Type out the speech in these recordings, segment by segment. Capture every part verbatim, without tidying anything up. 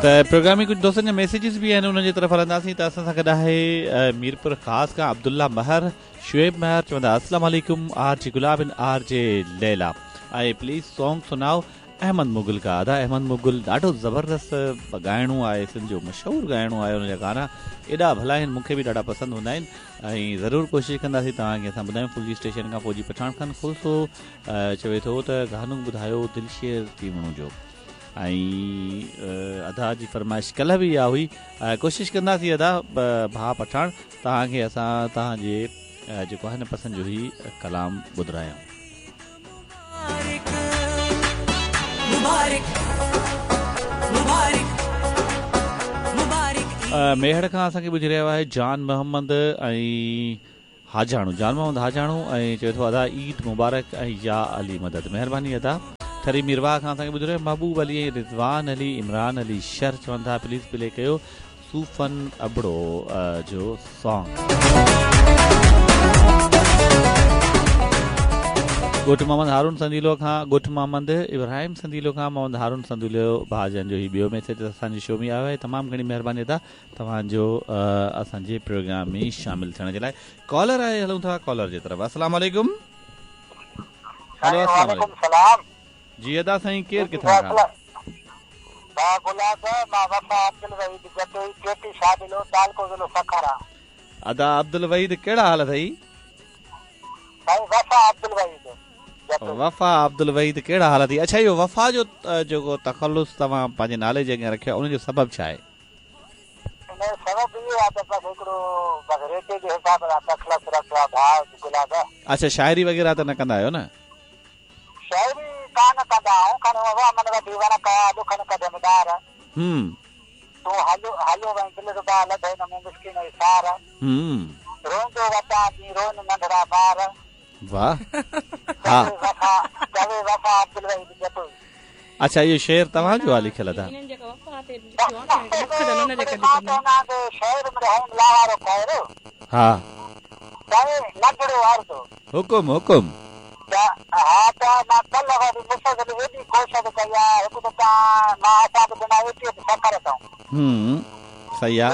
त प्रोग्राम में कुछ दोस्तनि जा मैसेजेस भी आहिनि उन्हनि जी तरफ़ हलंदासीं त असां सां गॾु आहे मीरपुर ख़ासि खां अब्दुल्ला महर शुएब महर चवंदा अस्सलाम वालेकुम आर जे गुलाब इन आर जे लैला ऐं प्लीज़ सॉन्ग सुनाओ अहमद मुगल का अदा अहमद मुगल ॾाढो ज़बरदस्त ॻाइणो आहे सिंध जो मशहूरु ॻाइणो आहे हुनजा गाना एॾा भला आहिनि मूंखे बि ॾाढा पसंदि हूंदा आहिनि ऐं ज़रूरु कोशिशि कंदासीं तव्हांखे असां ॿुधायूं फुल्जी स्टेशन खां फौजी पठान खान खुलसो चवे थो त गानो ॿुधायो दिलशेर तीवणो जो ऐं अदा जी फरमाइश कल्ह बि इहा हुई कोशिशि कंदासीं अदा भाउ पठान तव्हांखे असां तव्हांजे जेको आहे न पसंदि जो ई कलाम ॿुधायूं मेहड़ खां असांखे ॿुधी रहियो आहे जान मोहम्मद ऐं हाजाणू जान मोहम्मद हाजाणू ऐं चवे थो अदा ईद मुबारक ऐं या अली मदद महिरबानी अदा थरी मिरवा खां असांखे ॿुधी रहियो महबूब अली ऐं रिज़वान अली इमरान अली शर चवनि था प्लीज़ प्ले कयो सूफ़न अबड़ो जो सॉन्ग ॻोठ मोहम्मद हारून संदीलो खां ॻोठ मोहम्मद इब्राहिम संदीलो खां मोहम्मद हारून संदीलो भाजन जो ही ॿियो मैसेज असांजे शो में आयो आहे तमामु घणी महिरबानी अदा तव्हांजो असांजे प्रोग्राम में शामिल थियण जे लाइ कॉलर आहे हलूं था कॉलर जे तरफ़ अस्सलाम वालेकुम हेलो अस्सलाम वालेकुम जी अदा साईं केरु किथां खां अदा अब्दुल वहीद कहिड़ा हाल अथई वफ़ा अब्दुल वहीद कहिड़ा हाल अथई अच्छा इहो वफ़ा जो जेको तखल्लुस तव्हां पंहिंजे नाले जे अॻियां रखियो उनजो सबबु छा आहे अच्छा शाइरी वग़ैरह त न कंदा आहियो न अच्छा इहो शेर तव्हांजो आहे लिखियल था हा हुकुम हुकुम सही आहे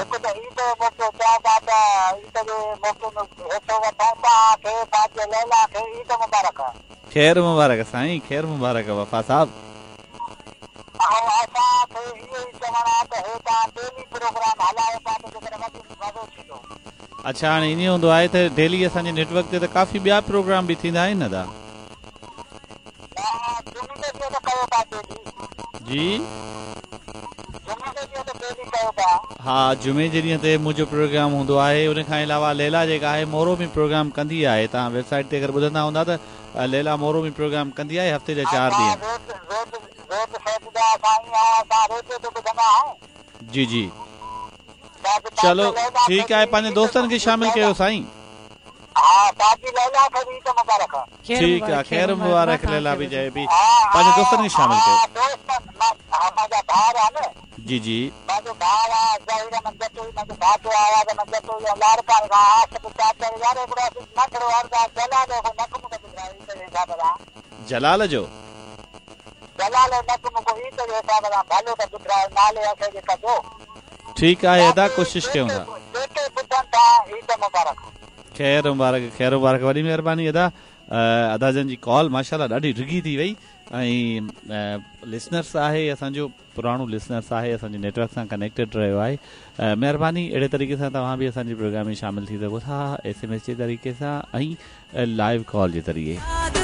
ख़ैर मुबारक साईं ख़ैर मुबारक वफ़ा साहब अच्छा हाणे ईअं हूंदो आहे त डेली असांजे नेटवर्क ते त काफ़ी ॿिया प्रोग्राम बि थींदा आहिनि न दा जी हा जुमे जे ॾींहं ते मुंहिंजो प्रोग्राम हूंदो आहे उन खां अलावा लैला जेका आहे मोरो में प्रोग्राम कंदी आहे तव्हां वेबसाइट ते अगरि ॿुधंदा हूंदा त लैला मोरो में प्रोग्राम कंदी आहे हफ़्ते जा चारि ॾींहं जी जी चलो ठीकु आहे पंहिंजे दोस्तनि खे शामिल कयो साईं ठीकु आहे ख़ैर मुबारक लैला बि चए पई पंहिंजे दोस्तनि खे शामिल कयो जी जी जलाल जो ठीकु आहे अदा कोशिशि कयूं था ख़ैर मुबारक ख़ैर मुबारक वॾी महिरबानी अदा अदा जन जी कॉल माशाल्लाह ॾाढी डिघी थी वई ऐं लिसनर्स आहे असांजो पुराणो लिसनर्स आहे असांजे नेटवर्क सां कनेक्टेड रहियो आहे महिरबानी अहिड़े तरीक़े सां तव्हां बि असांजे प्रोग्राम में शामिल थी सघो था एस एम एस जे तरीक़े सां ऐं लाइव कॉल जे ज़रिए